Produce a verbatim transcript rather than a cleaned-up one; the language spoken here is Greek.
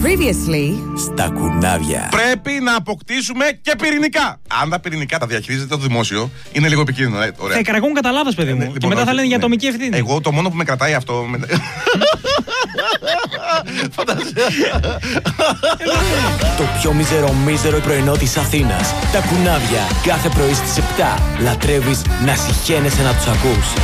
Previously στα κουνάβια. Πρέπει να αποκτήσουμε και πυρηνικά. Αν τα πυρηνικά τα διαχειρίζεται το δημόσιο, είναι λίγο επικίνδυνο. Ε, θα εκραγούν κατά λάθος, παιδί μου. Ναι, και λοιπόν, μετά θα όχι, λένε για ναι. ατομική ευθύνη. Εγώ το μόνο που με κρατάει αυτό. Το πιο μίζερο μίζερο πρωινό της Αθήνας. Τα κουνάβια. Κάθε πρωί στις επτά. Λατρεύεις να συχαίνεσαι να τους ακούς.